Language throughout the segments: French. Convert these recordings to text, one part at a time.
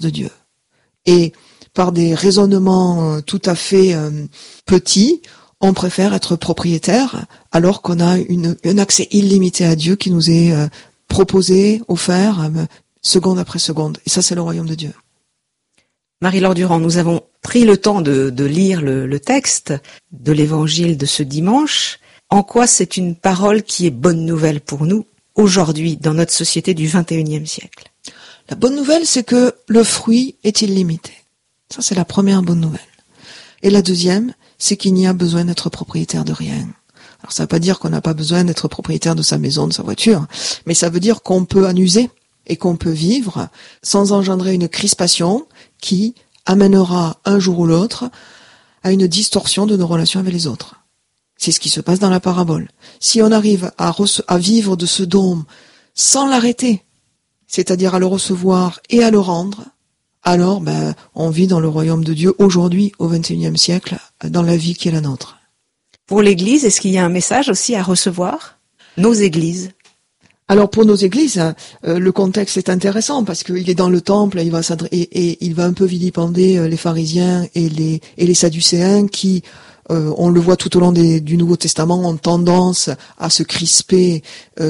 de Dieu. Et par des raisonnements tout à fait petits, on préfère être propriétaire alors qu'on a un accès illimité à Dieu qui nous est proposé, offert, seconde après seconde. Et ça, c'est le royaume de Dieu. Marie-Laure Durand, nous avons pris le temps de lire le texte de l'évangile de ce dimanche. En quoi c'est une parole qui est bonne nouvelle pour nous aujourd'hui dans notre société du XXIe siècle? La bonne nouvelle, c'est que le fruit est illimité. Ça, c'est la première bonne nouvelle. Et la deuxième, c'est qu'il n'y a besoin d'être propriétaire de rien. Alors ça ne veut pas dire qu'on n'a pas besoin d'être propriétaire de sa maison, de sa voiture, mais ça veut dire qu'on peut en user et qu'on peut vivre sans engendrer une crispation qui amènera un jour ou l'autre à une distorsion de nos relations avec les autres. C'est ce qui se passe dans la parabole. Si on arrive à vivre de ce don sans l'arrêter, c'est-à-dire à le recevoir et à le rendre, alors on vit dans le royaume de Dieu aujourd'hui, au XXIe siècle, dans la vie qui est la nôtre. Pour l'Église, est-ce qu'il y a un message aussi à recevoir? Nos églises. Alors pour nos églises, le contexte est intéressant parce qu'il est dans le temple et il va un peu vilipender les pharisiens et les sadducéens qui, on le voit tout au long du Nouveau Testament, ont tendance à se crisper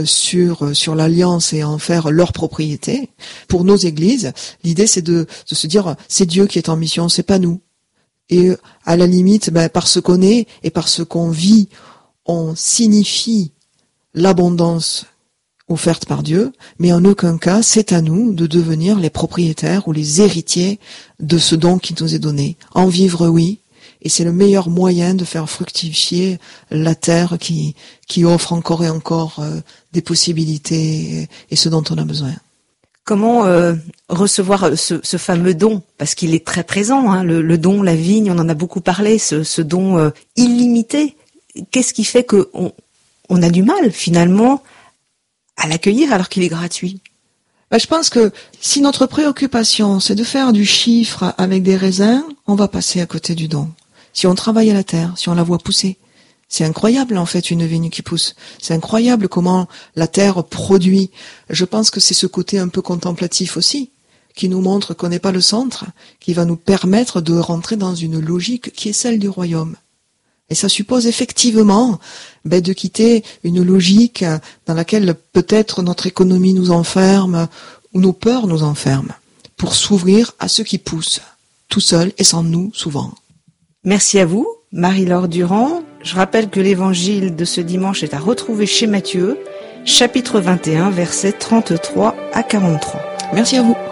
sur l'alliance et à en faire leur propriété. Pour nos églises, l'idée c'est de se dire c'est Dieu qui est en mission, c'est pas nous. Et à la limite, par ce qu'on est et par ce qu'on vit, on signifie l'abondance offerte par Dieu, mais en aucun cas, c'est à nous de devenir les propriétaires ou les héritiers de ce don qui nous est donné. En vivre, oui, et c'est le meilleur moyen de faire fructifier la terre qui offre encore et encore des possibilités et ce dont on a besoin. Comment recevoir ce fameux don? Parce qu'il est très présent, hein, le don, la vigne, on en a beaucoup parlé, ce don illimité. Qu'est-ce qui fait qu'on a du mal, finalement, à l'accueillir alors qu'il est gratuit? Je pense que si notre préoccupation, c'est de faire du chiffre avec des raisins, on va passer à côté du don. Si on travaille à la terre, si on la voit pousser, c'est incroyable en fait une vigne qui pousse. C'est incroyable comment la terre produit. Je pense que c'est ce côté un peu contemplatif aussi, qui nous montre qu'on n'est pas le centre, qui va nous permettre de rentrer dans une logique qui est celle du royaume. Et ça suppose effectivement de quitter une logique dans laquelle peut-être notre économie nous enferme ou nos peurs nous enferment, pour s'ouvrir à ce qui pousse, tout seul et sans nous souvent. Merci à vous, Marie-Laure Durand. Je rappelle que l'évangile de ce dimanche est à retrouver chez Matthieu, chapitre 21, versets 33 à 43. Merci à vous.